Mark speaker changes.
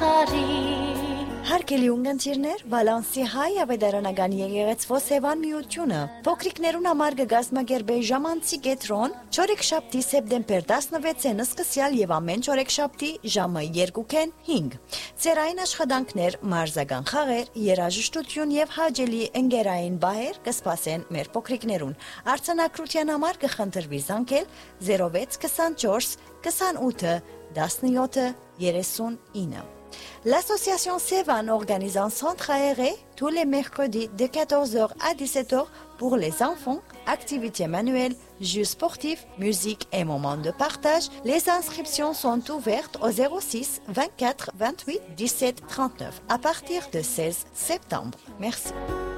Speaker 1: Հարկելի ունգընտիրներ, Վալանսի հայ ավետարանական եկեղեցվո Սևան միությունը փոքրիկներուն համար կգազմագերբե ժամանցի կետրոն չորեքշաբթի սեպտեմբեր 16-ին սկսյալ եւ ամեն չորեքշաբթի ժամը 2-ին 5 ծերային աշխատանքներ, մարզական խաղեր, երաժշտություն եւ հաճելի ընկերային բահեր կսպասեն մեր փոքրիկներուն արձանագրության համար կխնդրվի զանգել 0624 28 17 39 L'association Sévan organise un centre aéré tous les mercredis de 14h à 17h pour les enfants, activités manuelles, jeux sportifs, musique et moments de partage. Les inscriptions sont ouvertes au 06 24 28 17 39 à partir de 16 septembre. Merci.